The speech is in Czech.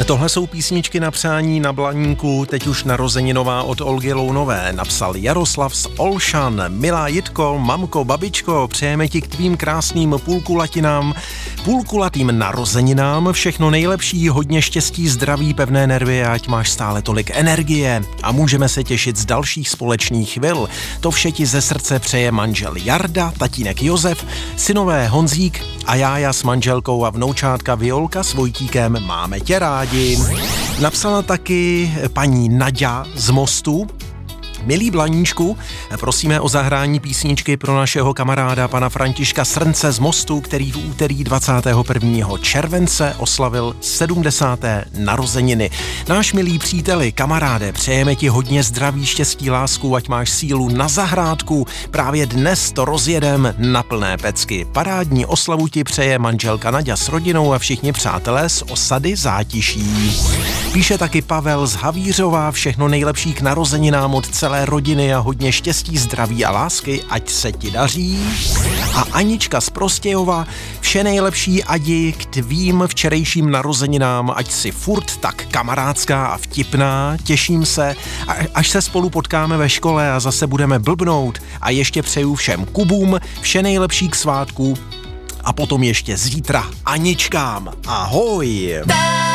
Tohle jsou písničky na přání na Blaníku, teď už narozeninová od Olgy Lounové. Napsal Jaroslav z Olšan. Milá Jitko, mamko, babičko, přejeme ti k tvým krásným půlkulatým narozeninám všechno nejlepší, hodně štěstí, zdraví, pevné nervy, ať máš stále tolik energie a můžeme se těšit z dalších společných chvil. To vše ti ze srdce přeje manžel Jarda, tatínek Josef, synové Honzík a Jája s manželkou a vnoučátka Violka s Vojtíkem. Máme tě rádi. Napsala taky paní Naďa z Mostu. Milý Blaníčku, prosíme o zahrání písničky pro našeho kamaráda pana Františka Srnce z Mostu, který v úterý 21. července oslavil 70. narozeniny. Náš milý příteli, kamaráde, přejeme ti hodně zdraví, štěstí, lásku, ať máš sílu na zahrádku. Právě dnes to rozjedem na plné pecky. Parádní oslavu ti přeje manželka Naďa s rodinou a všichni přátelé z osady Zátiší. Píše taky Pavel z Havířova, všechno nejlepší k narozeninám od celé rodiny a hodně štěstí, zdraví a lásky, ať se ti daří. A Anička z Prostějova, vše nejlepší Adi k tvým včerejším narozeninám, ať si furt tak kamarádská a vtipná, těším se, až se spolu potkáme ve škole a zase budeme blbnout a ještě přeju všem Kubům vše nejlepší k svátku a potom ještě zítra Aničkám. Ahoj!